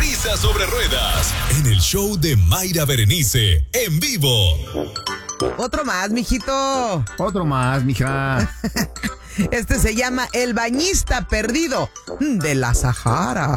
Risas sobre Ruedas en el show de Mayra Berenice en vivo. Otro más, mijito. Otro más, mija. Este se llama El Bañista Perdido de la Sahara.